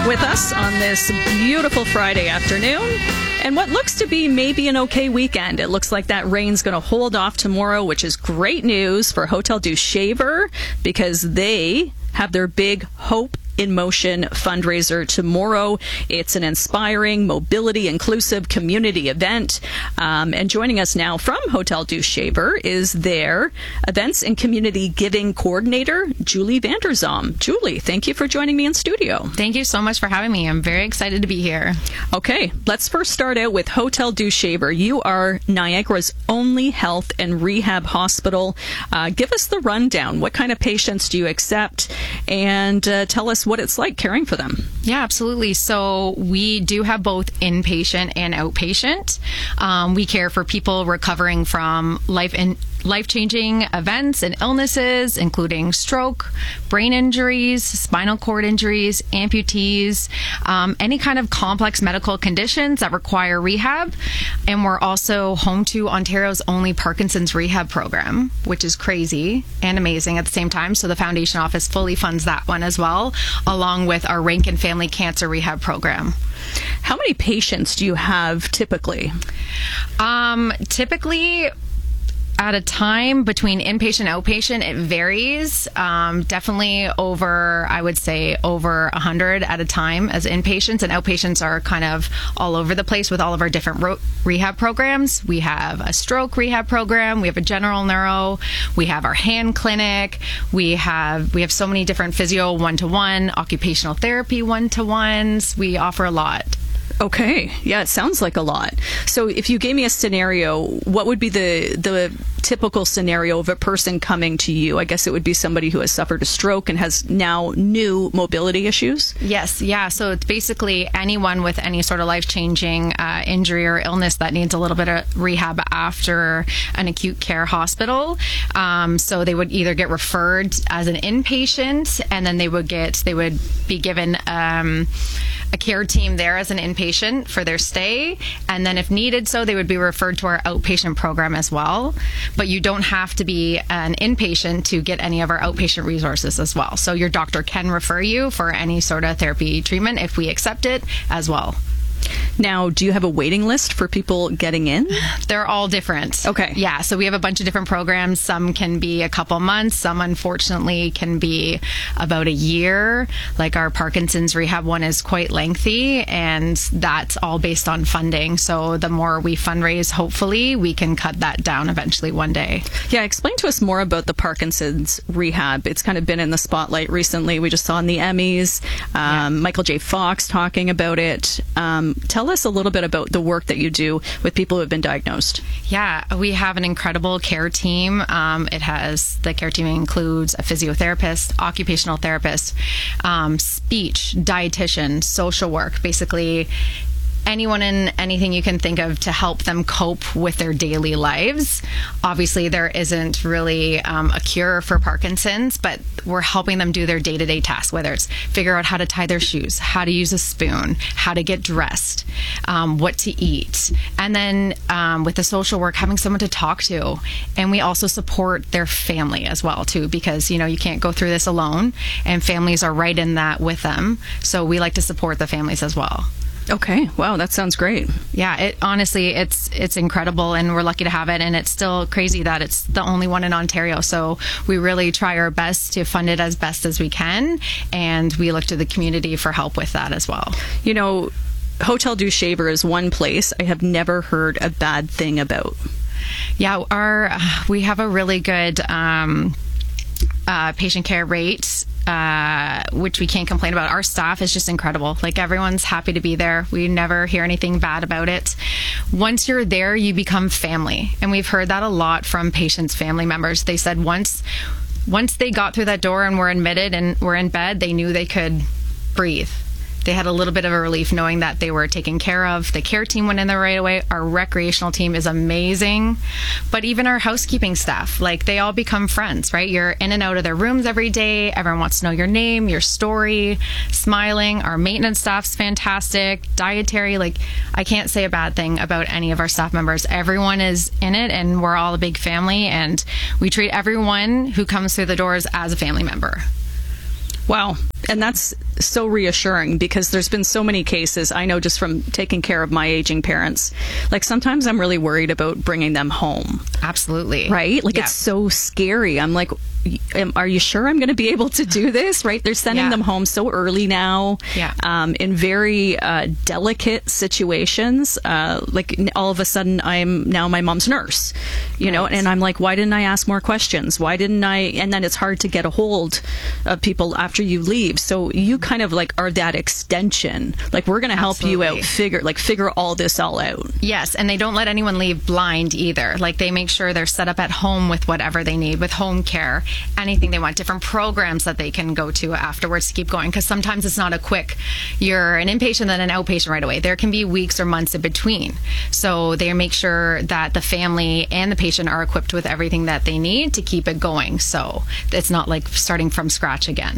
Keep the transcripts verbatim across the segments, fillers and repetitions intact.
with us on this beautiful Friday afternoon and what looks to be maybe an okay weekend. It looks like that rain's going to hold off tomorrow, which is great news for Hotel du Shaver because they have their big Hope in Motion fundraiser tomorrow. It's an inspiring, mobility, inclusive community event. Um, and joining us now from Hotel du Shaver is their Events and Community Giving Coordinator, Julie Vanderzom. Julie, thank you for joining me in studio. Thank you so much for having me. I'm very excited to be here. Okay, let's first start out with Hotel du Shaver. You are Niagara's only health and rehab hospital. Uh, give us the rundown. What kind of patients do you accept? And uh, tell us what it's like caring for them. Yeah, absolutely. So we do have both inpatient and outpatient. Um, we care for people recovering from life in life-changing events and illnesses, including stroke, brain injuries, spinal cord injuries, amputees, um, any kind of complex medical conditions that require rehab. And we're also home to Ontario's only Parkinson's rehab program, which is crazy and amazing at the same time. So the Foundation Office fully funds that one as well, along with our Rankin Family Cancer Rehab program. How many patients do you have typically? Um, typically, at a time between inpatient and outpatient, it varies. Um, definitely over, I would say, over one hundred at a time as inpatients. And outpatients are kind of all over the place with all of our different ro- rehab programs. We have a stroke rehab program. We have a general neuro. We have our hand clinic. We have we have so many different physio one-to-one, occupational therapy one-to-ones. We offer a lot. Okay. Yeah, it sounds like a lot. So if you gave me a scenario, what would be the the typical scenario of a person coming to you? I guess it would be somebody who has suffered a stroke and has now new mobility issues? Yes. Yeah. So it's basically anyone with any sort of life-changing uh, injury or illness that needs a little bit of rehab after an acute care hospital. Um, so they would either get referred as an inpatient, and then they would get they would be given um, a care team there as an inpatient for their stay, and then if needed so they would be referred to our outpatient program as well. But you don't have to be an inpatient to get any of our outpatient resources as well. So your doctor can refer you for any sort of therapy treatment if we accept it as well. Now, do you have a waiting list for people getting in? They're all different. Okay. Yeah, so we have a bunch of different programs. Some can be a couple months. Some, unfortunately, can be about a year. Like our Parkinson's rehab one is quite lengthy, and that's all based on funding. So the more we fundraise, hopefully, we can cut that down eventually one day. Yeah, explain to us more about the Parkinson's rehab. It's kind of been in the spotlight recently. We just saw in the Emmys, um, yeah. Michael J. Fox talking about it. Um, Tell us a little bit about the work that you do with people who have been diagnosed. Yeah, we have an incredible care team. Um, it has, the care team includes a physiotherapist, occupational therapist, um, speech, dietitian, social work, basically anyone and anything you can think of to help them cope with their daily lives. Obviously, there isn't really um, a cure for Parkinson's, but we're helping them do their day-to-day tasks, whether it's figure out how to tie their shoes, how to use a spoon, how to get dressed, um, what to eat. And then um, with the social work, having someone to talk to. And we also support their family as well, too, because, you know, you can't go through this alone, and families are right in that with them. So we like to support the families as well. Okay. Wow, that sounds great. Yeah, it honestly, it's it's incredible, and we're lucky to have it, and it's still crazy that it's the only one in Ontario. So we really try our best to fund it as best as we can, and we look to the community for help with that as well. You know, Hotel du Shaver is one place I have never heard a bad thing about. Yeah, our we have a really good um, uh, patient care rate. Uh, which we can't complain about. Our staff is just incredible. Like, everyone's happy to be there. We never hear anything bad about it. Once you're there, you become family. And we've heard that a lot from patients' family members. They said once, once they got through that door and were admitted and were in bed, they knew they could breathe. They had a little bit of a relief knowing that they were taken care of. The care team went in there right away. Our recreational team is amazing. But even our housekeeping staff, like, they all become friends, right? You're in and out of their rooms every day. Everyone wants to know your name, your story, smiling. Our maintenance staff's fantastic. Dietary, like, I can't say a bad thing about any of our staff members. Everyone is in it, and we're all a big family, and we treat everyone who comes through the doors as a family member. Wow. And that's so reassuring because there's been so many cases, I know just from taking care of my aging parents, like sometimes I'm really worried about bringing them home. Absolutely. Right? Like yeah. it's so scary. I'm like, are you sure I'm going to be able to do this? Right? They're sending yeah. them home so early now, yeah. um, in very uh, delicate situations. Uh, like all of a sudden, I'm now my mom's nurse, you right. know, and I'm like, why didn't I ask more questions? Why didn't I? And then it's hard to get a hold of people after you leave. So you kind of like are that extension. Like we're going to help Absolutely. you out, figure like figure all this all out. Yes, and they don't let anyone leave blind either. Like they make sure they're set up at home with whatever they need, with home care. Anything they want, different programs that they can go to afterwards to keep going, because sometimes it's not a quick, you're an inpatient then an outpatient right away. There can be weeks or months in between. So they make sure that the family and the patient are equipped with everything that they need to keep it going. So it's not like starting from scratch again.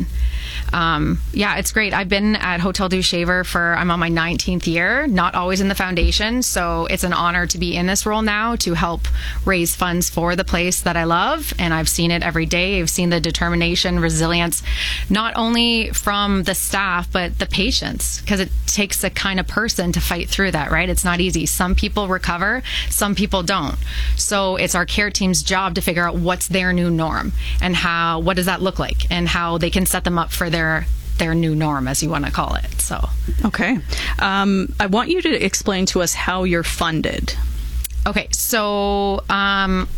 Um, yeah, it's great. I've been at Hotel Dieu Shaver for, I'm on my nineteenth year, not always in the foundation. So it's an honor to be in this role now to help raise funds for the place that I love. And I've seen it every day. I've seen the determination, resilience, not only from the staff, but the patients, because it takes a kind of person to fight through that, right? It's not easy. Some people recover, some people don't. So it's our care team's job to figure out what's their new norm and how, what does that look like and how they can set them up for their their new norm, as you want to call it. So, okay. Um, I want you to explain to us how you're funded. Okay. So, um,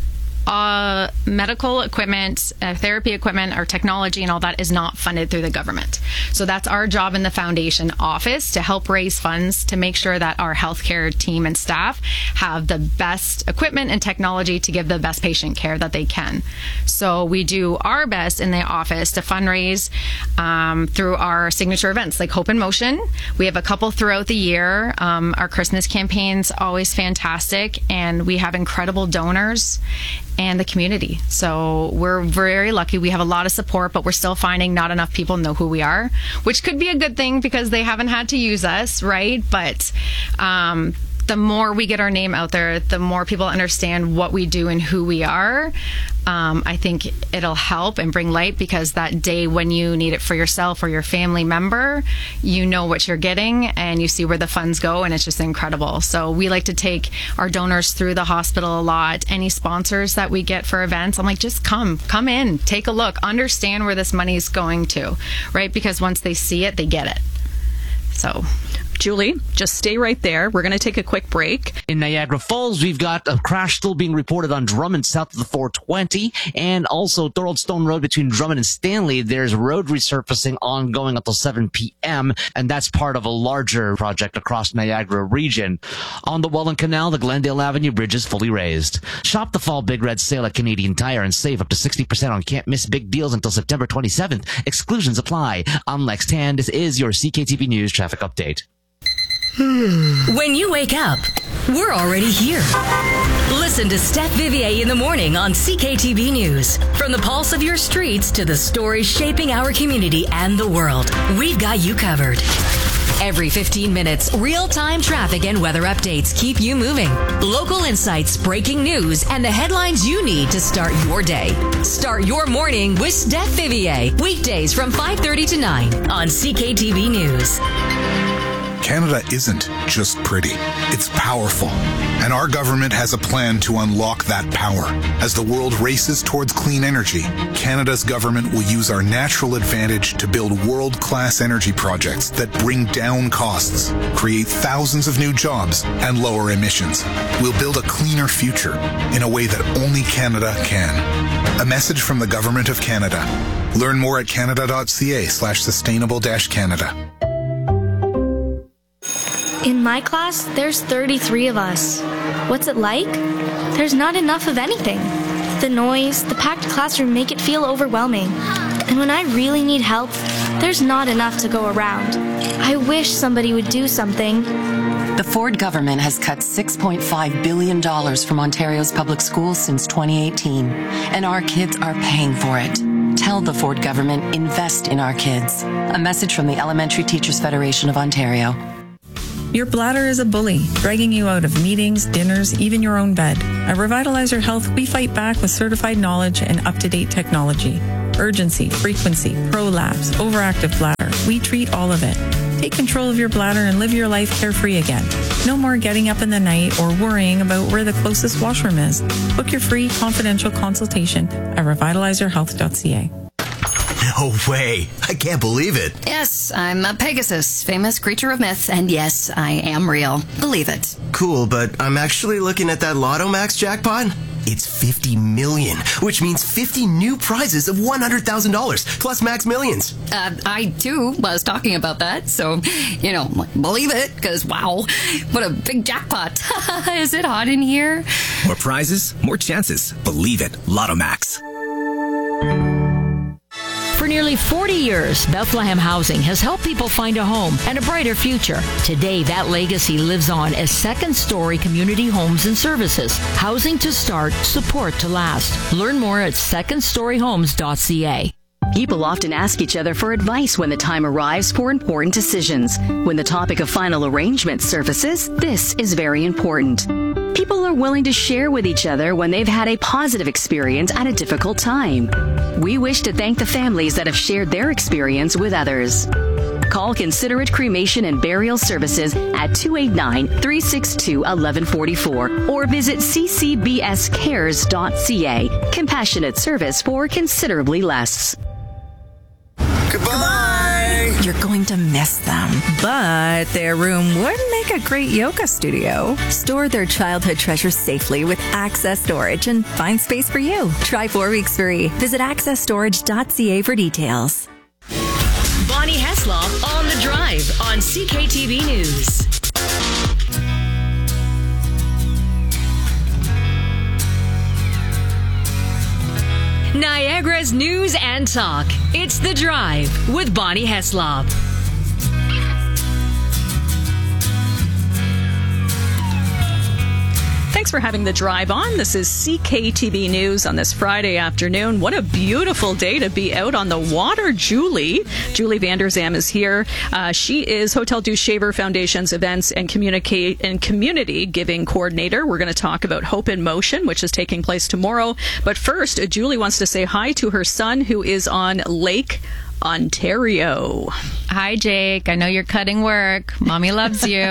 Uh, medical equipment, uh, therapy equipment, or technology and all that is not funded through the government. So that's our job in the foundation office to help raise funds to make sure that our healthcare team and staff have the best equipment and technology to give the best patient care that they can. So we do our best in the office to fundraise um, through our signature events like Hope in Motion. We have a couple throughout the year. Um, our Christmas campaign's always fantastic, and we have incredible donors and the community. So we're very lucky. We have a lot of support, but we're still finding not enough people know who we are, which could be a good thing because they haven't had to use us, right? But um, the more we get our name out there, the more people understand what we do and who we are. Um, I think it'll help and bring light, because that day when you need it for yourself or your family member, you know what you're getting and you see where the funds go, and it's just incredible. So we like to take our donors through the hospital a lot. Any sponsors that we get for events, I'm like, just come, come in, take a look, understand where this money is going to, right? Because once they see it, they get it. So, Julie, just stay right there. We're going to take a quick break. In Niagara Falls, we've got a crash still being reported on Drummond south of the four twenty, and also Thorold Stone Road between Drummond and Stanley. There's road resurfacing ongoing until seven p.m., and that's part of a larger project across Niagara region. On the Welland Canal, the Glendale Avenue Bridge is fully raised. Shop the fall Big Red Sale at Canadian Tire and save up to sixty percent on can't miss big deals until September twenty-seventh. Exclusions apply. I'm Lex Tan. This is your C K T V News traffic update. When you wake up, we're already here. Listen to Steph Vivier in the morning on C K T V News. From the pulse of your streets to the stories shaping our community and the world, we've got you covered. Every fifteen minutes, real-time traffic and weather updates keep you moving. Local insights, breaking news, and the headlines you need to start your day. Start your morning with Steph Vivier. Weekdays from five thirty to nine on C K T V News. Canada isn't just pretty, it's powerful. And our government has a plan to unlock that power. As the world races towards clean energy, Canada's government will use our natural advantage to build world-class energy projects that bring down costs, create thousands of new jobs, and lower emissions. We'll build a cleaner future in a way that only Canada can. A message from the Government of Canada. Learn more at canada.ca slash sustainable dash Canada. In my class, there's thirty-three of us. What's it like? There's not enough of anything. The noise, the packed classroom make it feel overwhelming. And when I really need help, there's not enough to go around. I wish somebody would do something. The Ford government has cut six point five billion dollars from Ontario's public schools since twenty eighteen, and our kids are paying for it. Tell the Ford government, invest in our kids. A message from the Elementary Teachers Federation of Ontario. Your bladder is a bully, dragging you out of meetings, dinners, even your own bed. At Revitalizer Health, we fight back with certified knowledge and up-to-date technology. urgency, frequency, prolapse, overactive bladder. We treat all of it. Take control of your bladder and live your life carefree again. No more getting up in the night or worrying about where the closest washroom is. Book your free confidential consultation at revitalize your health dot c a. No way. I can't believe it. Yes, I'm a Pegasus, famous creature of myth, and yes, I am real. Believe it. Cool, but I'm actually looking at that Lotto Max jackpot. It's fifty million, which means fifty new prizes of one hundred thousand dollars, plus Max Millions. Uh, I, too, was talking about that, so, you know, believe it, because, wow, what a big jackpot. Is it hot in here? More prizes, more chances. Believe it. Lotto Max. For nearly forty years, Bethlehem Housing has helped people find a home and a brighter future. Today, that legacy lives on as Second Story Community Homes and Services. Housing to start, support to last. Learn more at second story homes dot c a. People often ask each other for advice when the time arrives for important decisions. When the topic of final arrangement surfaces, this is very important. People are willing to share with each other when they've had a positive experience at a difficult time. We wish to thank the families that have shared their experience with others. Call Considerate Cremation and Burial Services at two eight nine, three six two, one one four four or visit c c b s cares dot c a. Compassionate service for considerably less. Goodbye! You're going to miss them. But their room would make a great yoga studio. Store their childhood treasures safely with Access Storage and find space for you. Try four weeks free. Visit access storage dot c a for details. Bonnie Heslop on The Drive on C K T V News. Niagara's news and talk. It's The Drive with Bonnie Heslop. Thanks for having The Drive on. This is C K T V News on this Friday afternoon. What a beautiful day to be out on the water. Julie, Julie Vander Zalm is here. Uh, she is Hotel du Shaver Foundation's events and communicate and community giving coordinator. We're going to talk about Hope in Motion, which is taking place tomorrow. But first, Julie wants to say hi to her son who is on Lake Ontario. Hi, Jake. I know you're cutting work. Mommy loves you.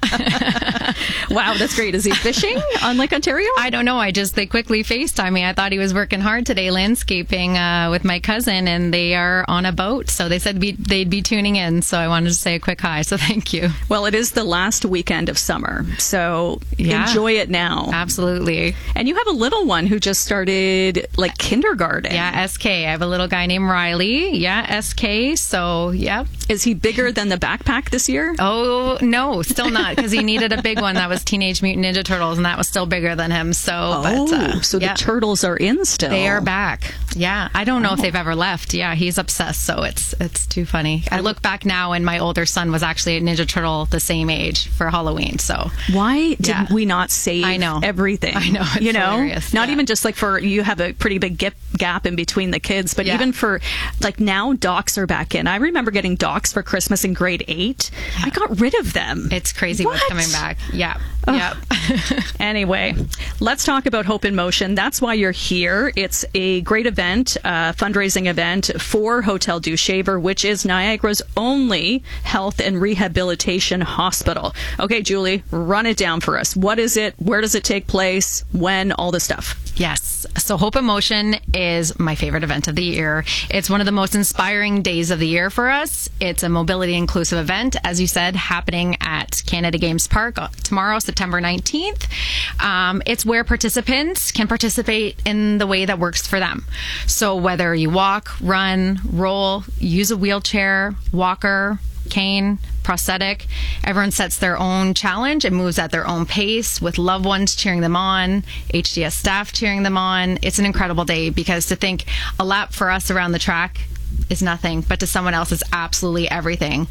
Wow, that's great. Is he fishing on Lake Ontario? I don't know. I just, they quickly FaceTime me. I thought he was working hard today landscaping uh, with my cousin, and they are on a boat. So they said be, they'd be tuning in. So I wanted to say a quick hi. So thank you. Well, it is the last weekend of summer. So yeah, enjoy it now. Absolutely. And you have a little one who just started like kindergarten. Yeah, S K. I have a little guy named Riley. Yeah, S K. So, yeah. Is he bigger than the backpack this year? Oh, no, still not, because he needed a big one that was Teenage Mutant Ninja Turtles, and that was still bigger than him. So, oh, but, uh, so yeah. The turtles are in still. They are back. Yeah, I don't know oh. if they've ever left. Yeah, he's obsessed, so it's it's too funny. I look back now, and my older son was actually a Ninja Turtle the same age for Halloween. So why did yeah. we not save I know. everything? I know, it's you know, hilarious. not yeah. even just like for you have a pretty big gap gap in between the kids, but yeah. even for like now docs are back in. I remember getting docs for Christmas in grade eight. Yeah. I got rid of them. It's crazy what? what's coming back. Yeah. Oh. Yep. Anyway, let's talk about Hope in Motion. That's why you're here. It's a great event, uh, fundraising event for Hotel du Shaver, which is Niagara's only health and rehabilitation hospital. Okay, Julie, run it down for us. What is it? Where does it take place? When? All the stuff. Yes. So Hope in Motion is my favorite event of the year. It's one of the most inspiring days of the year for us. It's a mobility inclusive event, as you said, happening at Canada Games Park tomorrow, September nineteenth. Um, it's where participants can participate in the way that works for them. So whether you walk, run, roll, use a wheelchair, walker, cane, prosthetic, everyone sets their own challenge and moves at their own pace with loved ones cheering them on, H D S staff cheering them on. It's an incredible day because to think a lap for us around the track is nothing, but to someone else is absolutely everything.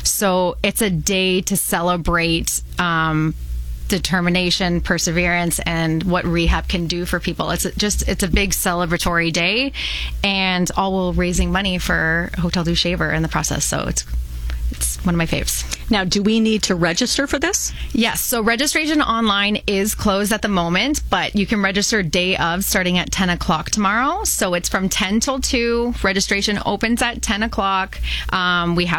So it's a day to celebrate um, determination, perseverance, and what rehab can do for people. It's just, it's a big celebratory day, and all while raising money for Hotel du Shaver in the process. So it's It's It's one of my faves. Now, do we need to register for this? Yes. So registration online is closed at the moment, but you can register day of starting at ten o'clock tomorrow. So it's from ten till two. Registration opens at ten o'clock. Um, we have